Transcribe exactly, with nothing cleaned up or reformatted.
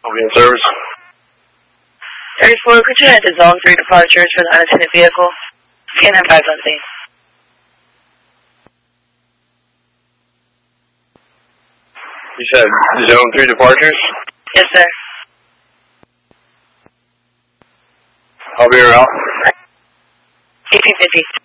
I'll be in service. thirty-four, could you head to zone three departures for the unattended vehicle? Scan M five on scene. You said zone three departures? Yes, sir. I'll be around. eighteen fifty.